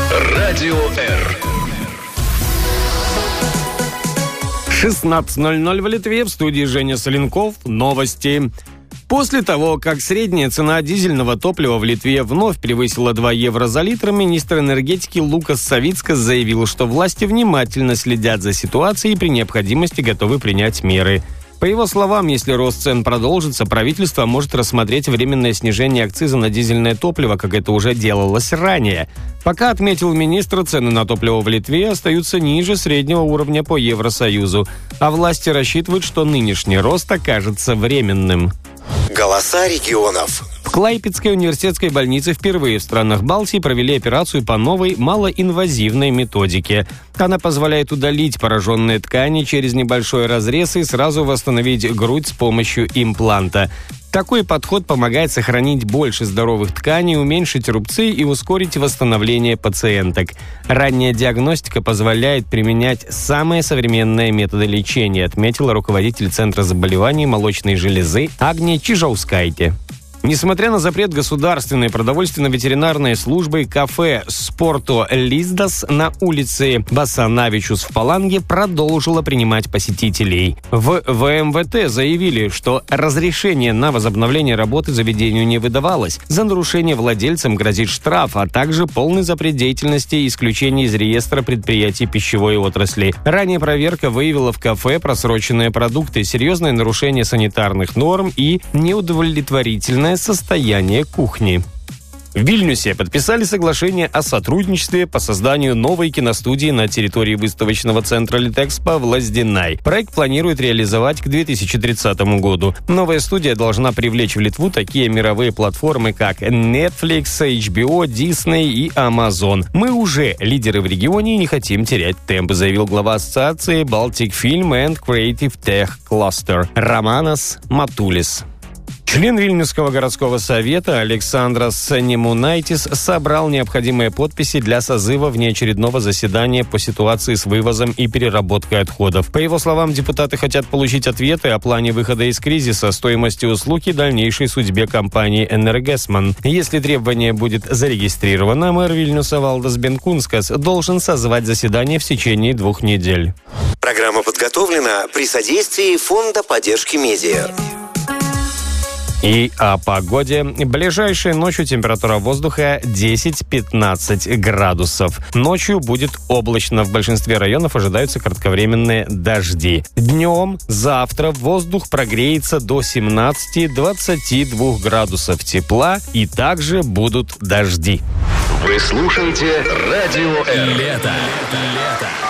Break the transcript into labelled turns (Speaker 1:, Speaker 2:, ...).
Speaker 1: Радио Р.
Speaker 2: 16:00 в Литве. В студии Женя Соленков. Новости. После того, как средняя цена дизельного топлива в Литве вновь превысила 2 евро за литр, министр энергетики Лукас Савицкас заявил, что власти внимательно следят за ситуацией и при необходимости готовы принять меры. По его словам, если рост цен продолжится, правительство может рассмотреть временное снижение акциза на дизельное топливо, как это уже делалось ранее. Пока, отметил министр, цены на топливо в Литве остаются ниже среднего уровня по Евросоюзу, а власти рассчитывают, что нынешний рост окажется временным.
Speaker 3: Голоса регионов.
Speaker 2: В Клайпедской университетской больнице впервые в странах Балтии провели операцию по новой малоинвазивной методике. Она позволяет удалить пораженные ткани через небольшой разрез и сразу восстановить грудь с помощью импланта. Такой подход помогает сохранить больше здоровых тканей, уменьшить рубцы и ускорить восстановление пациенток. Ранняя диагностика позволяет применять самые современные методы лечения, отметила руководитель Центра заболеваний молочной железы Агния Чижаускайте. Несмотря на запрет государственной продовольственно-ветеринарной службы, кафе «Спорто Лиздас» на улице Басанавичус в Паланге продолжило принимать посетителей. В ВМВТ заявили, что разрешение на возобновление работы заведению не выдавалось. За нарушение владельцам грозит штраф, а также полный запрет деятельности и исключение из реестра предприятий пищевой отрасли. Ранее проверка выявила в кафе просроченные продукты, серьезное нарушение санитарных норм и неудовлетворительное состояние кухни. В Вильнюсе подписали соглашение о сотрудничестве по созданию новой киностудии на территории выставочного центра Литэкспо в Лаздинай. Проект планируют реализовать к 2030 году. Новая студия должна привлечь в Литву такие мировые платформы, как Netflix, HBO, Disney и Amazon. «Мы уже лидеры в регионе и не хотим терять темп», заявил глава ассоциации Baltic Film and Creative Tech Cluster Романас Матулис. Член Вильнюсского городского совета Александрас Немунайтис собрал необходимые подписи для созыва внеочередного заседания по ситуации с вывозом и переработкой отходов. По его словам, депутаты хотят получить ответы о плане выхода из кризиса, стоимости услуг и дальнейшей судьбе компании «Энергесман». Если требование будет зарегистрировано, мэр Вильнюса Валдас Бенкунскас должен созвать заседание в течение 2 недель.
Speaker 3: Программа подготовлена при содействии Фонда поддержки медиа.
Speaker 2: И о погоде. Ближайшей ночью температура воздуха 10-15 градусов. Ночью будет облачно. В большинстве районов ожидаются кратковременные дожди. Днем завтра воздух прогреется до 17-22 градусов тепла. И также будут дожди.
Speaker 1: Вы слушаете Радио Р.
Speaker 4: Лето.